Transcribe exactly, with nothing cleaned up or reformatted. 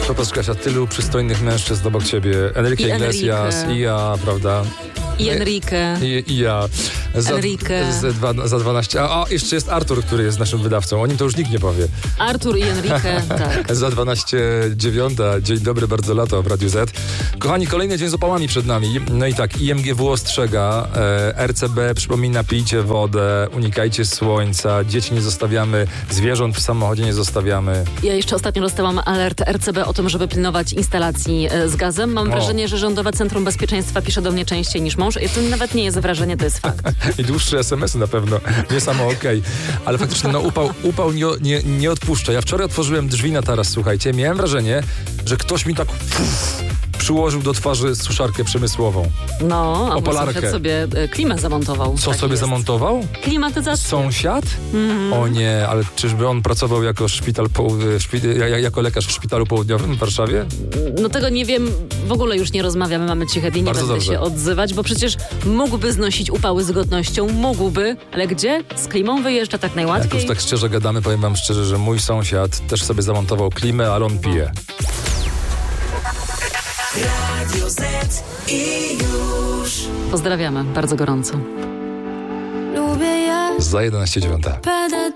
Popatrz, Kasia, tylu przystojnych mężczyzn obok ciebie. Enrique I Iglesias Enrique. i ja, prawda? I Enrique. I, i ja. Za, Enrique. za, dwa, za dwanaście. A, a jeszcze jest Artur, który jest naszym wydawcą. O nim to już nikt nie powie. Artur i Enrique, tak. Za dwanaście dziewiąta. Dzień dobry, bardzo lato w Radiu Z. Kochani, kolejny dzień z opałami przed nami. No i tak, I M G W ostrzega, e, R C B przypomina, pijcie wodę, unikajcie słońca, dzieci nie zostawiamy, zwierząt w samochodzie nie zostawiamy. Ja jeszcze ostatnio dostałam alert R C B o tym, żeby pilnować instalacji e, z gazem. Mam O. wrażenie, że Rządowe Centrum Bezpieczeństwa pisze do mnie częściej niż mąż. I to nawet nie jest wrażenie, to jest fakt. I dłuższe es em esy na pewno, nie samo okej. Okay. Ale faktycznie no, upał, upał nie, nie, nie odpuszcza. Ja wczoraj otworzyłem drzwi na taras, słuchajcie, miałem wrażenie, że ktoś mi tak pff, przyłożył do twarzy suszarkę przemysłową. No, a mój Opalarkę. sąsiad sobie e, klimę zamontował. Co Taki sobie jest. zamontował? Klimatyzację. Sąsiad? Mm. O nie, ale czyżby on pracował jako, szpital poł- szpi- jako lekarz w szpitalu południowym w Warszawie? No tego nie wiem, w ogóle już nie rozmawiamy, mamy ciche dni, nie Bardzo będę dobrze. się odzywać, bo przecież mógłby znosić upały z godnością, mógłby, ale gdzie? Z klimą wyjeżdża tak Jak najłatwiej. już tak szczerze gadamy, powiem wam szczerze, że mój sąsiad też sobie zamontował klimę, ale on pije. Radio Z i już. Pozdrawiamy bardzo gorąco. Lubię je Za jedenaście dziewiąta. pada